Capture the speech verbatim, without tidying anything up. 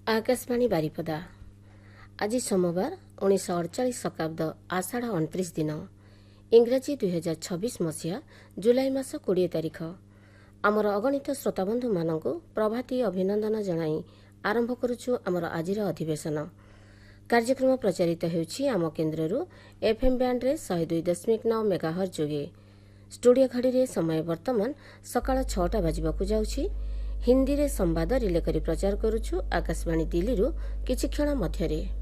आकाशवाणी बारिपदा आज सोमवार उन्नीस अड़चाश शताब्द आषाढ़ अणतीस दिन इंग्राजी दुई हजार छब्बीस मसीहा जुलाई मास कोड़े तारिख आमर अगणित श्रोताबंधु मानक प्रभाती अभिनंदन जनाई आरंभ करुछु आमर आजिर अधिवेशन कार्यक्रम प्रचारित हेउछि आम केन्द्ररू एफएम बैंड्रे शहे दुई दशमिक नौ मेगाहर्ज जोगे स्टूडियो घड़ी समय वर्तमान सकाळ छटा बाजिबाकु जाउछि। हिंदी रे संवाद रिले करी प्रचार करुछु आकाशवाणी दिल्ली किछि क्षण मध्यरे।